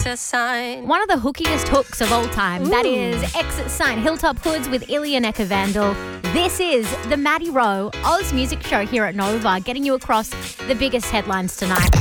Exit Sign. One of the hookiest hooks of all time. That is Exit Sign, Hilltop Hoods with Ilya Nekavandal. This is the Maddie Rowe Oz Music Show here at Nova, getting you across the biggest headlines tonight.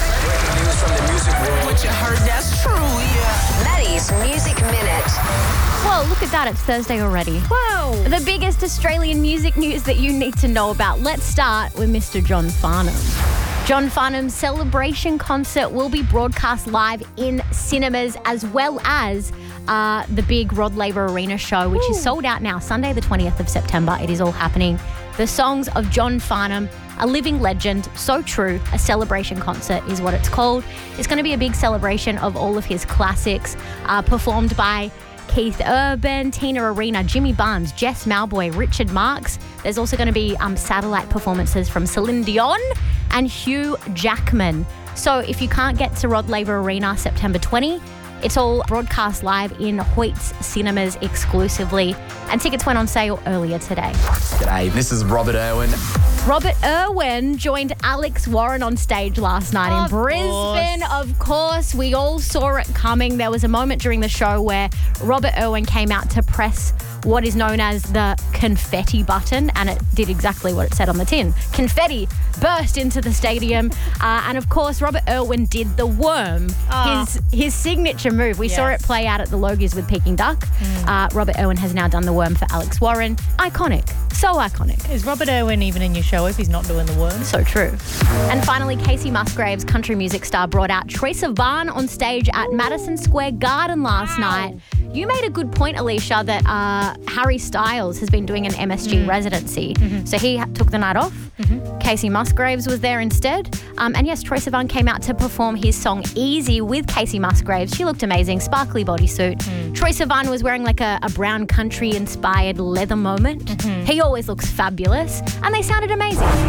News from the music world. What you heard, that's true, yeah. Maddie's Music Minute. Whoa, look at that. It's Thursday already. Whoa. The biggest Australian music news that you need to know about. Let's start with Mr. John Farnham. John Farnham's Celebration concert will be broadcast live in cinemas, as well as the big Rod Laver Arena show, which is sold out now, Sunday the 20th of September. It is all happening. The songs of John Farnham, a living legend, so true. A celebration concert is what it's called. It's going to be a big celebration of all of his classics, performed by Keith Urban, Tina Arena, Jimmy Barnes, Jess Malboy, Richard Marx. There's also going to be satellite performances from Celine Dion and Hugh Jackman. So if you can't get to Rod Laver Arena September 20, it's all broadcast live in Hoyt's Cinemas exclusively. And tickets went on sale earlier today. G'day, this is Robert Irwin. Robert Irwin joined Alex Warren on stage last night in Brisbane. Of course, we all saw it coming. There was a moment during the show where Robert Irwin came out to press what is known as the confetti button, and it did exactly what it said on the tin. Confetti burst into the stadium, and of course, Robert Irwin did the worm, his signature move. We saw it play out at the Logies with Peking Duck. Robert Irwin has now done the worm for Alex Warren. Iconic. So iconic. Is Robert Irwin even in your show if he's not doing the worm? So true. And finally, Casey Musgraves, country music star, brought out Troye Sivan on stage at Madison Square Garden last night. You made a good point, Alicia, that Harry Styles has been doing an MSG residency. So he took the night off. Casey Musgraves was there instead. And yes, Troye Sivan came out to perform his song Easy with Casey Musgraves. She looked amazing, sparkly bodysuit. Troye Sivan was wearing like a brown country-inspired leather moment. He always looks fabulous. And they sounded amazing.